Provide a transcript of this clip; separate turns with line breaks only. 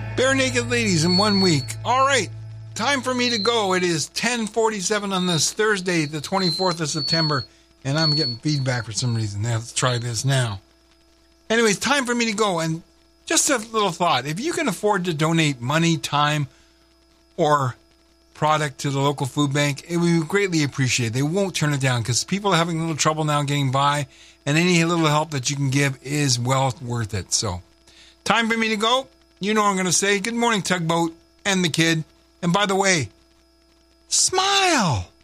Bare Naked Ladies in 1 week. All right, time for me to go. It is 10:47 on this Thursday, the 24th of September, and I'm getting feedback for some reason. Now, let's try this now. Anyways, time for me to go, and just a little thought. If you can afford to donate money, time, or product to the local food bank, it would be greatly appreciated. They won't turn it down because people are having a little trouble now getting by, and any little help that you can give is well worth it. So, time for me to go. You know what I'm going to say. Good morning, Tugboat and the kid. And by the way, smile.